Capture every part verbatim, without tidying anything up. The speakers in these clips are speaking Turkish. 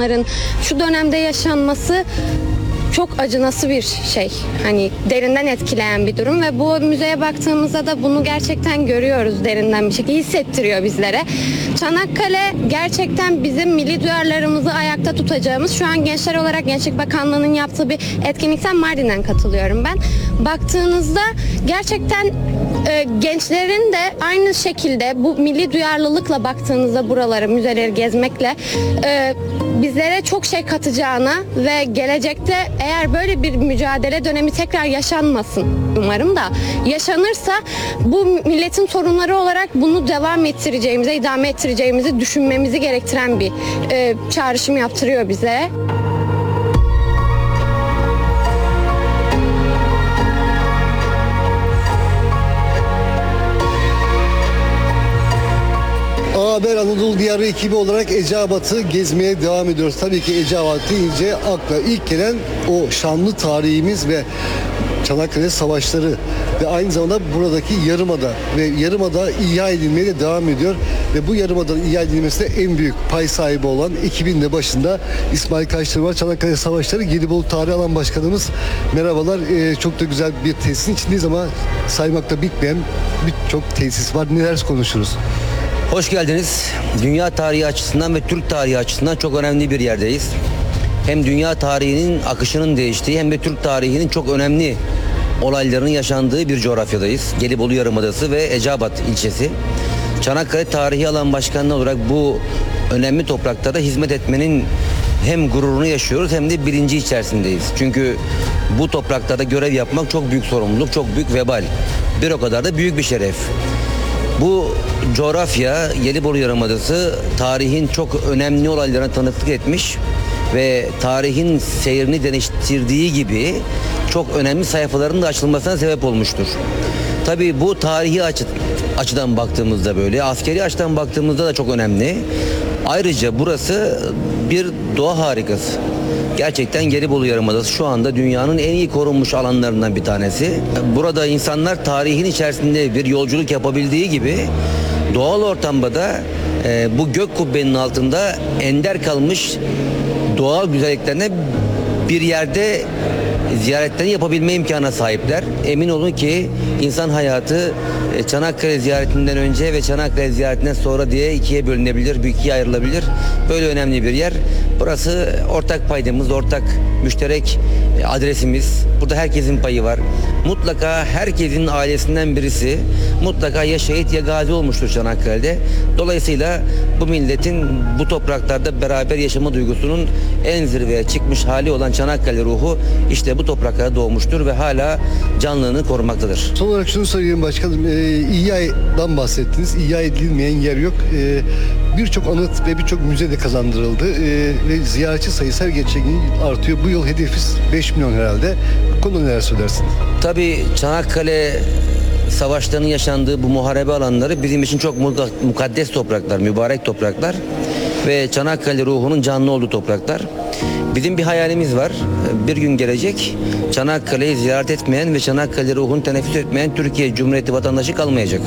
bunların şu dönemde yaşanması çok acınası bir şey. Hani derinden etkileyen bir durum ve bu müzeye baktığımızda da bunu gerçekten görüyoruz, derinden bir şekilde hissettiriyor bizlere. Çanakkale gerçekten bizim milli duyarlarımızı ayakta tutacağımız, şu an gençler olarak Gençlik Bakanlığı'nın yaptığı bir etkinlikten Mardin'den katılıyorum ben. Baktığınızda gerçekten e, gençlerin de aynı şekilde bu milli duyarlılıkla baktığınızda buraları, müzeleri gezmekle e, bizlere çok şey katacağına ve gelecekte eğer böyle bir mücadele dönemi tekrar yaşanmasın, umarım da yaşanırsa bu milletin sorunları olarak bunu devam ettireceğimize, idame ettireceğimizi düşünmemizi gerektiren bir e, çağrışım yaptırıyor bize. A Haber Anadolu Diyarı ekibi olarak Eceabat'ı gezmeye devam ediyoruz. Tabii ki Eceabat deyince akla ilk gelen o şanlı tarihimiz ve Çanakkale Savaşları ve aynı zamanda buradaki Yarımada ve Yarımada ihya edilmeye de devam ediyor ve bu Yarımada'nın ihya edilmesine en büyük pay sahibi olan ekibin de başında İsmail Kaçtırma var. Çanakkale Savaşları Gelibolu Tarih Alan Başkanımız. Merhabalar. Ee, çok da güzel bir tesisin içindeyiz ama saymakta bitmeyen birçok tesis var. Neler konuşuruz? Hoş geldiniz. Dünya tarihi açısından ve Türk tarihi açısından çok önemli bir yerdeyiz. Hem dünya tarihinin akışının değiştiği hem de Türk tarihinin çok önemli olayların yaşandığı bir coğrafyadayız. Gelibolu Yarımadası ve Eceabat ilçesi. Çanakkale Tarihi Alan Başkanlığı olarak bu önemli topraklara hizmet etmenin hem gururunu yaşıyoruz hem de bilinci içerisindeyiz. Çünkü bu topraklarda görev yapmak çok büyük sorumluluk, çok büyük vebal. Bir o kadar da büyük bir şeref. Bu coğrafya, Gelibolu Yarımadası tarihin çok önemli olaylarına tanıklık etmiş ve tarihin seyrini değiştirdiği gibi çok önemli sayfaların da açılmasına sebep olmuştur. Tabii bu tarihi açı, açıdan baktığımızda böyle, askeri açıdan baktığımızda da çok önemli. Ayrıca burası bir doğa harikası. Gerçekten Gelibolu Yarımadası şu anda dünyanın en iyi korunmuş alanlarından bir tanesi. Burada insanlar tarihin içerisinde bir yolculuk yapabildiği gibi doğal ortamda da e, bu gök kubbenin altında ender kalmış doğal güzelliklerine bir yerde ziyaretlerini yapabilme imkanına sahipler. Emin olun ki insan hayatı Çanakkale ziyaretinden önce ve Çanakkale ziyaretinden sonra diye ikiye bölünebilir, ikiye ayrılabilir. Böyle önemli bir yer. Burası ortak paydamız, ortak müşterek adresimiz. Burada herkesin payı var. Mutlaka herkesin ailesinden birisi mutlaka ya şehit ya gazi olmuştur Çanakkale'de. Dolayısıyla bu milletin bu topraklarda beraber yaşama duygusunun en zirveye çıkmış hali olan Çanakkale ruhu işte bu topraklara doğmuştur ve hala canlılığını korumaktadır. Son olarak şunu söyleyeyim başkanım. E, İHA'dan bahsettiniz. İhya edilmeyen yer yok. E, birçok anıt ve birçok müze de kazandırıldı. E, ve ziyaretçi sayısı her geçen gün artıyor. Bu yıl hedefimiz beş milyon herhalde. Bu konuda neler söylersiniz? Tabii Çanakkale savaşlarının yaşandığı bu muharebe alanları bizim için çok mukaddes topraklar, mübarek topraklar ve Çanakkale ruhunun canlı olduğu topraklar. Bizim bir hayalimiz var. Bir gün gelecek Çanakkale'yi ziyaret etmeyen ve Çanakkale ruhunu teneffüs etmeyen Türkiye Cumhuriyeti vatandaşı kalmayacak.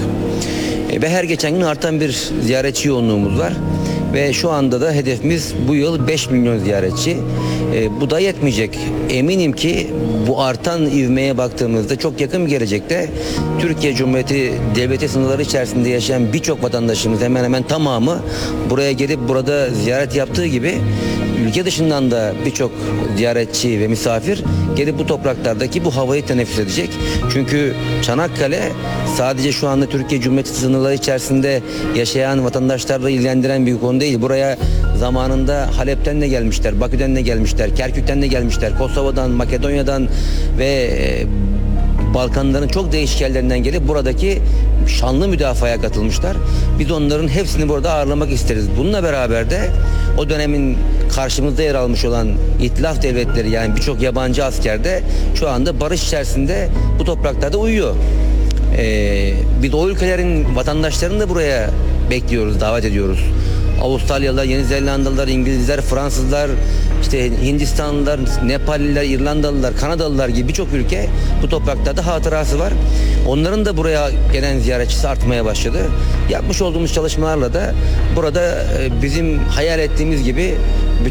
Ve her geçen gün artan bir ziyaretçi yoğunluğumuz var. Ve şu anda da hedefimiz bu yıl beş milyon ziyaretçi. E, bu da yetmeyecek. Eminim ki bu artan ivmeye baktığımızda çok yakın bir gelecekte Türkiye Cumhuriyeti Devleti sınırları içerisinde yaşayan birçok vatandaşımız hemen hemen tamamı buraya gelip burada ziyaret yaptığı gibi ülke dışından da birçok ziyaretçi ve misafir gelip bu topraklardaki bu havayı teneffüs edecek. Çünkü Çanakkale sadece şu anda Türkiye Cumhuriyeti sınırları içerisinde yaşayan vatandaşlarla ilgilendiren bir konu değil. Buraya zamanında Halep'ten de gelmişler, Bakü'den de gelmişler, Kerkük'ten de gelmişler, Kosova'dan, Makedonya'dan ve Balkanların çok değişik yerlerinden gelip buradaki şanlı müdafaya katılmışlar. Biz onların hepsini burada ağırlamak isteriz. Bununla beraber de o dönemin karşımızda yer almış olan İtilaf devletleri yani birçok yabancı asker de şu anda barış içerisinde bu topraklarda uyuyor. Ee, biz o ülkelerin vatandaşlarını da buraya bekliyoruz, davet ediyoruz. Avustralyalılar, Yeni Zelandalılar, İngilizler, Fransızlar, işte Hindistanlılar, Nepalliler, İrlandalılar, Kanadalılar gibi birçok ülke bu topraklarda hatırası var. Onların da buraya gelen ziyaretçisi artmaya başladı. Yapmış olduğumuz çalışmalarla da burada bizim hayal ettiğimiz gibi